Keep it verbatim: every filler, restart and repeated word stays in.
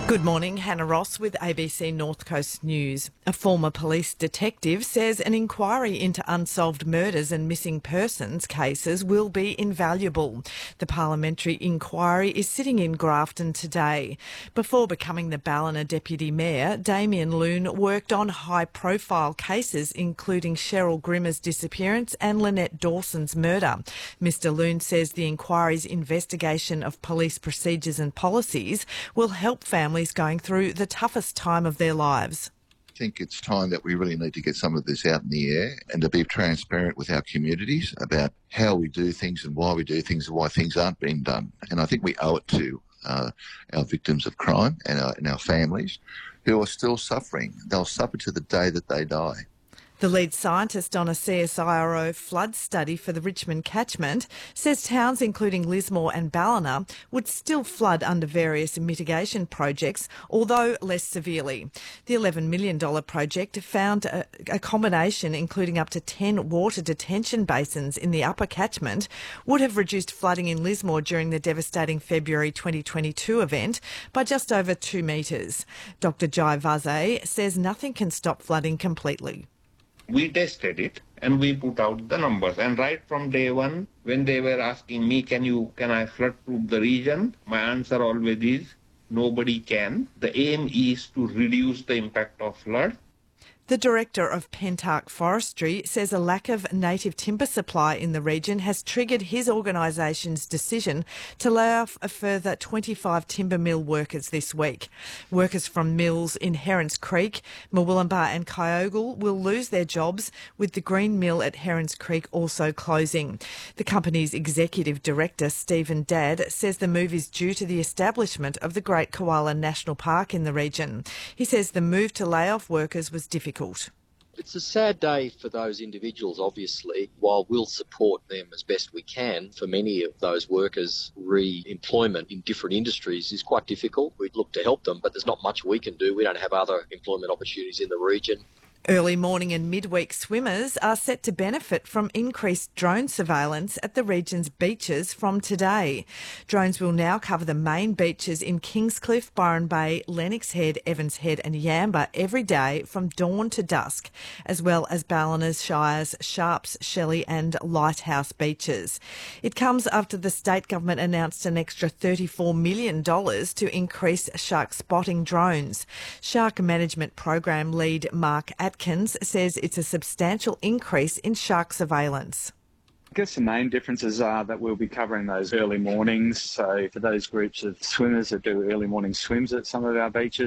Good morning, Hannah Ross with A B C North Coast News. A former police detective says an inquiry into unsolved murders and missing persons cases will be invaluable. The parliamentary inquiry is sitting in Grafton today. Before becoming the Ballina Deputy Mayor, Damien Loon worked on high-profile cases including Cheryl Grimmer's disappearance and Lynette Dawson's murder. Mister Loon says the inquiry's investigation of police procedures and policies will help families going through the toughest time of their lives. I think it's time that we really need to get some of this out in the air and to be transparent with our communities about how we do things and why we do things and why things aren't being done. And I think we owe it to uh, our victims of crime and our, and our families who are still suffering. They'll suffer to the day that they die. The lead scientist on a C S I R O flood study for the Richmond catchment says towns including Lismore and Ballina would still flood under various mitigation projects, although less severely. The eleven million dollars project found a, a combination including up to ten water detention basins in the upper catchment would have reduced flooding in Lismore during the devastating February twenty twenty-two event by just over two metres. Doctor Jai Vaze says nothing can stop flooding completely. We tested it and we put out the numbers, and right from day one when they were asking me, can you can I flood proof the region, my answer always is nobody can. The aim is to reduce the impact of flood. The director of Pentark Forestry says a lack of native timber supply in the region has triggered his organisation's decision to lay off a further twenty-five timber mill workers this week. Workers from mills in Herons Creek, Murwillumbah and Kyogle will lose their jobs, with the Green Mill at Herons Creek also closing. The company's executive director, Stephen Dadd, says the move is due to the establishment of the Great Koala National Park in the region. He says the move to lay off workers was difficult. It's a sad day for those individuals, obviously. While we'll support them as best we can, for many of those workers, re-employment in different industries is quite difficult. We'd look to help them, but there's not much we can do. We don't have other employment opportunities in the region. Early morning and midweek swimmers are set to benefit from increased drone surveillance at the region's beaches from today. Drones will now cover the main beaches in Kingscliff, Byron Bay, Lennox Head, Evans Head and Yamba every day from dawn to dusk, as well as Ballina's, Shires, Sharps, Shelley and Lighthouse beaches. It comes after the state government announced an extra thirty-four million dollars to increase shark spotting drones. Shark Management Program lead Mark Atkins says it's a substantial increase in shark surveillance. I guess the main differences are that we'll be covering those early mornings. So for those groups of swimmers that do early morning swims at some of our beaches,